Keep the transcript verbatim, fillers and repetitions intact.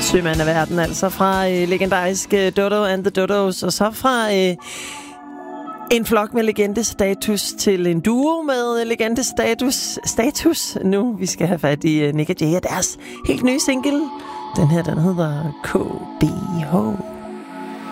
Sømand af verden, altså fra øh, legendariske Dodo and the Dodos, og så fra øh, en flok med legendestatus til en duo med legendestatus status. Nu vi skal have fat i uh, Nick og Jay og deres helt nye single. Den her, den hedder K B H.